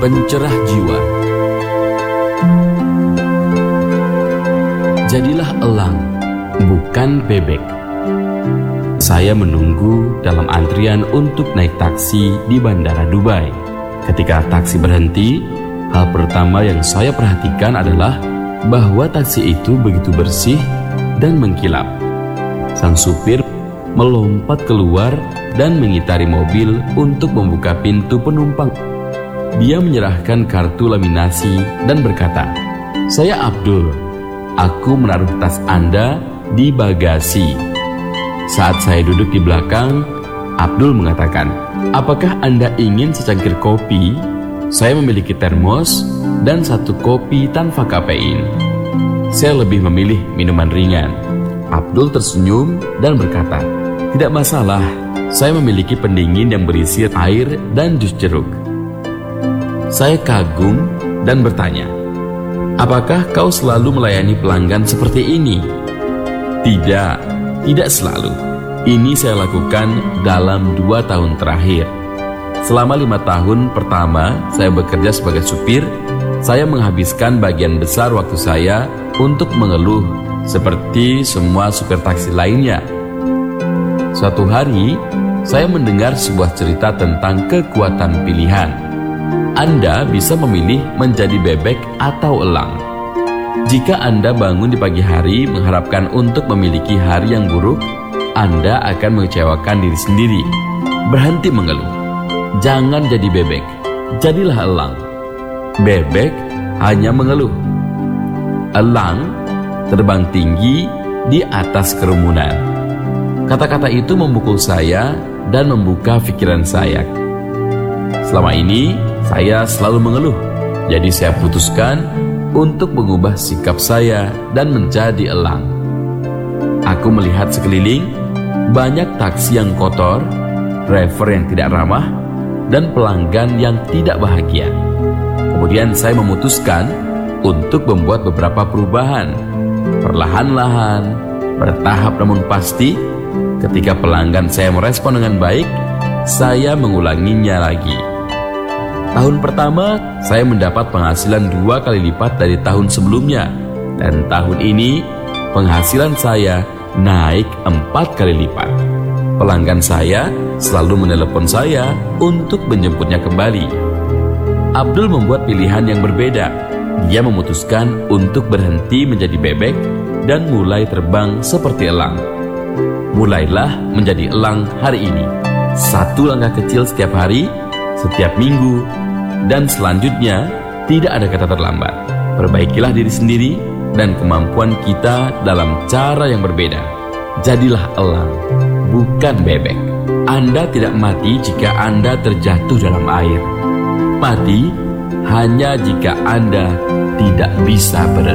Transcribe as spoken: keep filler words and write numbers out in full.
pencerah jiwa. Jadilah elang, bukan bebek. Saya menunggu dalam antrian untuk naik taksi di Bandara Dubai. Ketika taksi berhenti, hal pertama yang saya perhatikan adalah bahwa taksi itu begitu bersih dan mengkilap. Sang supir melompat keluar dan mengitari mobil untuk membuka pintu penumpang. Dia menyerahkan kartu laminasi dan berkata, "Saya Abdul. Aku menaruh tas Anda di bagasi." Saat saya duduk di belakang, Abdul mengatakan, "Apakah Anda ingin secangkir kopi? Saya memiliki termos dan satu kopi tanpa kafein." Saya lebih memilih minuman ringan. Abdul tersenyum dan berkata, "Tidak masalah, saya memiliki pendingin yang berisi air dan jus jeruk." Saya kagum dan bertanya, "Apakah kau selalu melayani pelanggan seperti ini?" "Tidak, tidak selalu. Ini saya lakukan dalam dua tahun terakhir. Selama lima tahun pertama saya bekerja sebagai supir, saya menghabiskan bagian besar waktu saya untuk mengeluh seperti semua supir taksi lainnya. Suatu hari, saya mendengar sebuah cerita tentang kekuatan pilihan. Anda bisa memilih menjadi bebek atau elang. Jika Anda bangun di pagi hari mengharapkan untuk memiliki hari yang buruk, Anda akan mengecewakan diri sendiri. Berhenti mengeluh. Jangan jadi bebek. Jadilah elang. Bebek hanya mengeluh. Elang terbang tinggi di atas kerumunan." Kata-kata itu memukul saya dan membuka pikiran saya. Selama ini saya selalu mengeluh. Jadi saya putuskan untuk mengubah sikap saya dan menjadi elang. Aku melihat sekeliling, banyak taksi yang kotor, driver yang tidak ramah, dan pelanggan yang tidak bahagia. Kemudian saya memutuskan untuk membuat beberapa perubahan. Perlahan-lahan, bertahap namun pasti, ketika pelanggan saya merespon dengan baik, saya mengulanginya lagi. Tahun pertama, saya mendapat penghasilan dua kali lipat dari tahun sebelumnya. Dan tahun ini, penghasilan saya naik empat kali lipat. Pelanggan saya selalu menelepon saya untuk menjemputnya kembali. Abdul membuat pilihan yang berbeda. Dia memutuskan untuk berhenti menjadi bebek dan mulai terbang seperti elang. Mulailah menjadi elang hari ini. Satu langkah kecil setiap hari, setiap minggu, dan selanjutnya tidak ada kata terlambat. Perbaikilah diri sendiri dan kemampuan kita dalam cara yang berbeda. Jadilah elang, bukan bebek. Anda tidak mati jika Anda terjatuh dalam air. Mati hanya jika Anda tidak bisa berenang.